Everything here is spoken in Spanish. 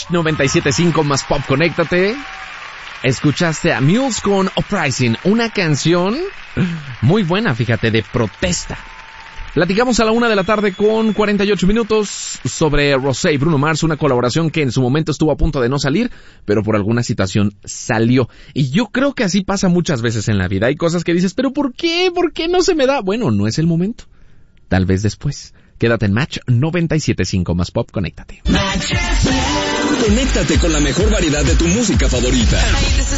97.5 más pop, conéctate. Escuchaste a Mules con Uprising, una canción muy buena, fíjate, de protesta. Platicamos a la 1:00 con 48 minutos sobre Rosé y Bruno Mars, una colaboración que en su momento estuvo a punto de no salir, pero por alguna situación salió. Y yo creo que así pasa muchas veces en la vida. Hay cosas que dices, ¿pero por qué? ¿Por qué no se me da? Bueno, no es el momento. Tal vez después. Quédate en Match 97.5 más pop, conéctate. Conéctate con la mejor variedad de tu música favorita.